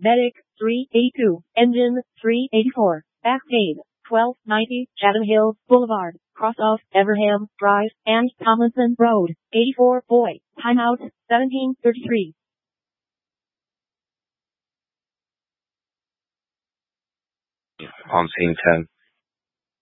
Medic 382, Engine 384, Backpage 1290, Chatham Hills Boulevard, cross off Everham Drive and Tomlinson Road, 84 Boy, timeout 17:33. On scene 10.